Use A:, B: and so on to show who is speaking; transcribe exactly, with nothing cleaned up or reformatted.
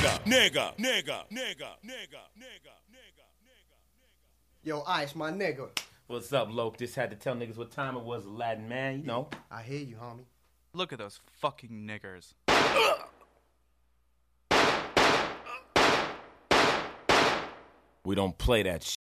A: nigga, nigga, nigga, nigga, nigga, nigga, nigga.
B: Yo, Ice, my nigga.
C: What's up, Loke? Just had to tell niggas what time it was, Aladdin, man. You know.
B: I hear you, homie.
D: Look at those fucking niggers.
A: We don't play that shit.